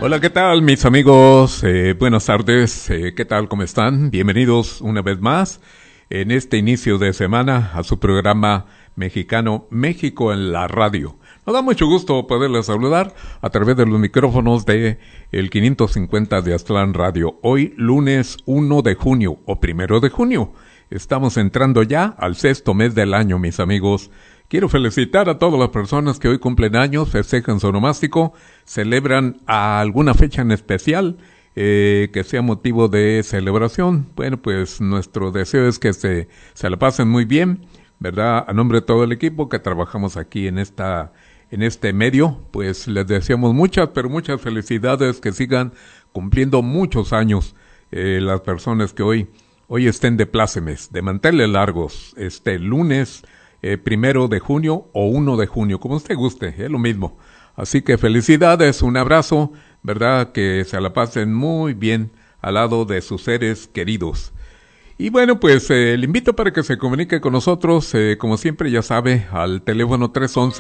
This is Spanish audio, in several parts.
Hola, ¿qué tal mis amigos? Buenas tardes, ¿qué tal? ¿Cómo están? Bienvenidos una vez más en este inicio de semana a su programa mexicano México en la Radio. Nos da mucho gusto poderles saludar a través de los micrófonos de el 550 de Aztlán Radio. Hoy lunes 1 de junio o 1 de junio. Estamos entrando ya al sexto mes del año, mis amigos. Quiero felicitar a todas las personas que hoy cumplen años, festejan su onomástico, celebran a alguna fecha en especial que sea motivo de celebración. Bueno, pues nuestro deseo es que se la pasen muy bien, ¿verdad? A nombre de todo el equipo que trabajamos aquí en este medio, pues les deseamos muchas, pero muchas felicidades, que sigan cumpliendo muchos años las personas que hoy estén de plácemes, de manteles largos, este lunes 1 de junio o 1 de junio, como usted guste, es lo mismo. Así que felicidades, un abrazo, ¿verdad? Que se la pasen muy bien al lado de sus seres queridos. Y bueno, pues le invito para que se comunique con nosotros, como siempre ya sabe, al teléfono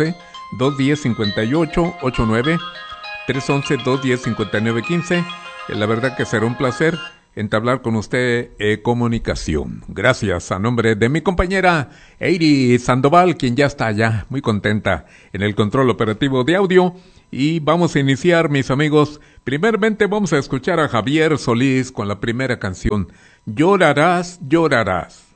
311-210-5889, 311-210-5915. La verdad que será un placer entablar con usted comunicación. Gracias a nombre de mi compañera Eiri Sandoval, quien ya está allá, muy contenta en el control operativo de audio. Y vamos a iniciar, mis amigos. Primeramente vamos a escuchar a Javier Solís con la primera canción, Llorarás, llorarás.